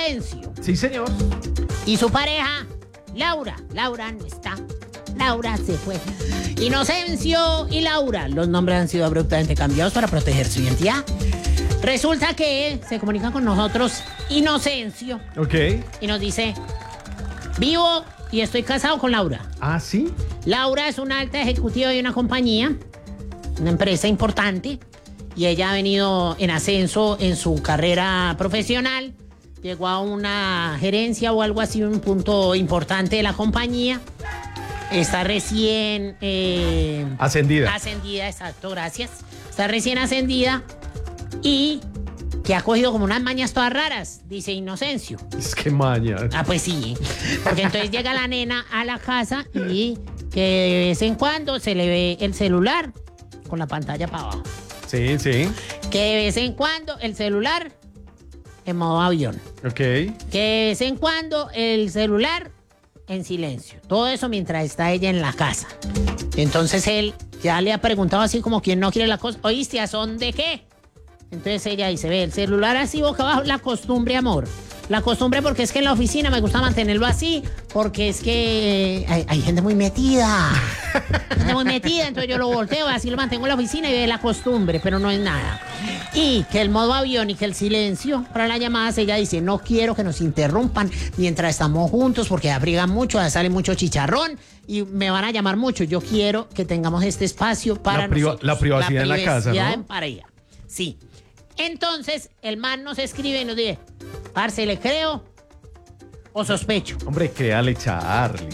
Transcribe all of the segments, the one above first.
Inocencio. Sí, señor. Y su pareja, Laura. Laura no está. Laura se fue. Inocencio y Laura. Los nombres han sido abruptamente cambiados para proteger su identidad. Resulta que se comunica con nosotros Inocencio. Ok. Y nos dice: vivo y estoy casado con Laura. Ah, ¿sí? Laura es una alta ejecutiva de una compañía, una empresa importante, y ella ha venido en ascenso en su carrera profesional. Llegó a una gerencia o algo así, un punto importante de la compañía. Está recién... Ascendida. Ascendida, exacto, gracias. Está recién ascendida y que ha cogido como unas mañas todas raras, dice Inocencio. Es que maña. Ah, pues sí. Porque entonces llega la nena a la casa y que de vez en cuando se le ve el celular con la pantalla para abajo. Sí, sí. Que de vez en cuando el celular en modo avión. Ok. Que de vez en cuando el celular en silencio. Todo eso mientras está ella en la casa. Entonces él ya le ha preguntado así como quien no quiere la cosa. ¿Oíste, a son de qué? Entonces ella dice: ve, el celular así boca abajo, la costumbre, amor. La costumbre, porque es que en la oficina me gusta mantenerlo así, porque es que hay gente muy metida. Gente muy metida, entonces yo lo volteo, así lo mantengo en la oficina y ve la costumbre, pero no es nada. Y que el modo avión y que el silencio para las llamadas, ella dice: no quiero que nos interrumpan mientras estamos juntos, porque abrigan mucho, sale mucho chicharrón y me van a llamar mucho. Yo quiero que tengamos este espacio para nosotros. La privacidad en la casa, ¿no? En pareja, sí. Entonces, el man nos escribe y nos dice: parce, ¿le creo o sospecho? Hombre, créale, Charlie.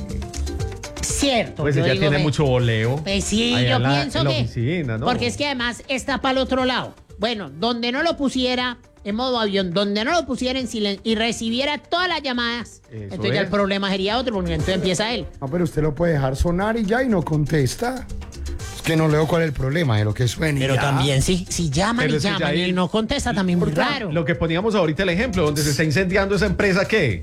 Cierto. Pues ella tiene mucho voleo. Pues sí, allá yo en pienso la que... oficina, ¿no? Porque es que además está para el otro lado. Bueno, donde no lo pusiera en modo avión, donde no lo pusiera en silencio y recibiera todas las llamadas, entonces ya el problema sería otro, porque entonces empieza él. No, pero usted lo puede dejar sonar y ya, y no contesta. Es que no leo cuál es el problema de lo que suene. Pero ya. también si llaman Pero y si llaman ya y no contesta, también muy raro. Lo que poníamos ahorita el ejemplo, donde se está incendiando esa empresa, ¿qué?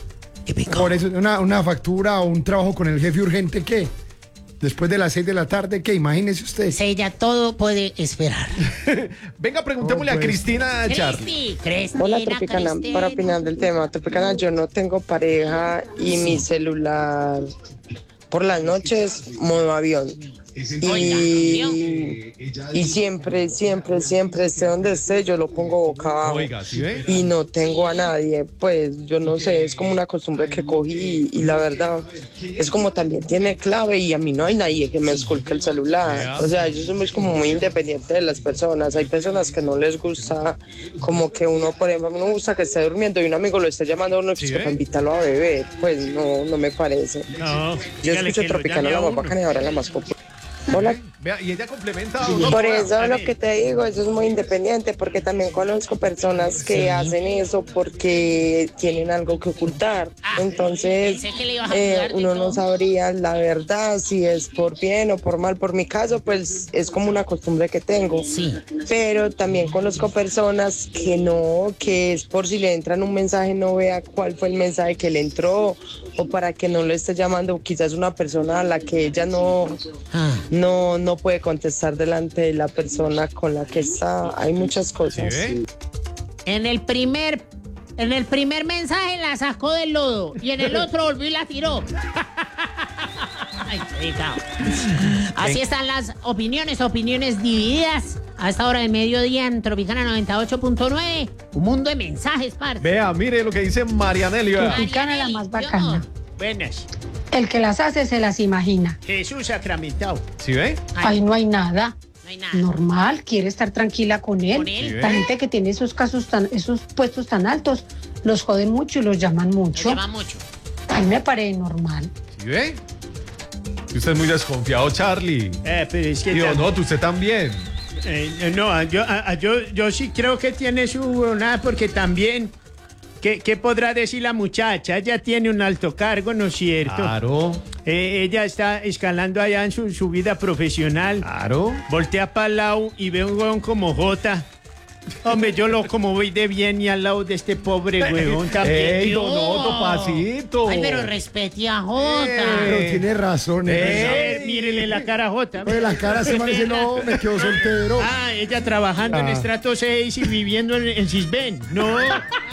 Por eso, una factura o un trabajo con el jefe urgente, ¿qué? Después de las 6 de la tarde, ¿qué? Imagínese usted. Pues ella todo puede esperar. Venga, preguntémosle a Cristina, Charlie. Cristina, Hola, Tropicana, para opinar del tema. Tropicana, yo no tengo pareja y mi celular por las noches, modo avión. Y siempre, esté donde esté, yo lo pongo boca abajo. Oiga, ¿sí ve? Y no tengo a nadie, pues yo no sé, es como una costumbre que cogí y la verdad es como también tiene clave y a mí no hay nadie que me esculque el celular. O sea, yo soy muy independiente de las personas. Hay personas que no les gusta como que uno, por ejemplo, a mí no me gusta que esté durmiendo y un amigo lo esté llamando a uno para invitarlo a beber. Pues no me parece. No, Yo escucho Tropicana, la más bacana y ahora la más popular. Hola. Vea, y ella complementa. Por eso lo que te digo, eso es muy independiente, porque también conozco personas que hacen eso porque tienen algo que ocultar. Entonces, uno no sabría la verdad si es por bien o por mal. Por mi caso, pues es como una costumbre que tengo. Sí. Pero también conozco personas que no, que es por si le entran un mensaje, no vea cuál fue el mensaje que le entró o para que no le esté llamando quizás una persona a la que ella no puede contestar delante de la persona con la que está. Hay muchas cosas. ¿Sí? En el primer mensaje la sacó del lodo y en el otro volvió y la tiró. Ay, así están las opiniones divididas a esta hora del mediodía en Tropicana 98.9. Un mundo de mensajes, parce. Vea, mire lo que dice Marianelli. Vea. Tropicana la más bacana. Buenas. El que las hace se las imagina. Jesús sacramentado. ¿Sí ve? Ahí no hay nada. No hay nada. Normal, quiere estar tranquila con él. Con él. La gente que tiene esos puestos tan altos, los joden mucho y los llaman Lo mucho. llama mucho. A mí me parece normal. ¿Sí ve? Usted es muy desconfiado, Charlie. Pero es que... Digo, no, usted también. No, yo sí creo que tiene su... Nada, porque también... ¿Qué podrá decir la muchacha? Ella tiene un alto cargo, ¿no es cierto? Claro. Ella está escalando allá en su vida profesional. Claro. Voltea para el lado y ve un huevón como Jota. Hombre, como voy de bien y al lado de este pobre huevón también. ¡Ey, don Otto, pasito! Ay, pero respete a Jota. Pero tiene razón. Mírele la cara a Jota. Oye, la cara se me dice, no, me quedo soltero. Ella trabajando en Estrato 6 y viviendo en Cisben. No.